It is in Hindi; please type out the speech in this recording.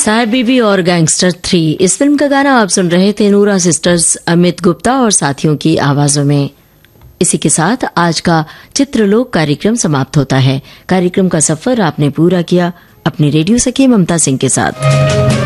साहब बीबी और गैंगस्टर 3 इस फिल्म का गाना आप सुन रहे थे नूरा सिस्टर्स, अमित गुप्ता और साथियों की आवाजों में। इसी के साथ आज का चित्रलोक कार्यक्रम समाप्त होता है। कार्यक्रम का सफर आपने पूरा किया अपनी रेडियो सखी ममता सिंह के साथ।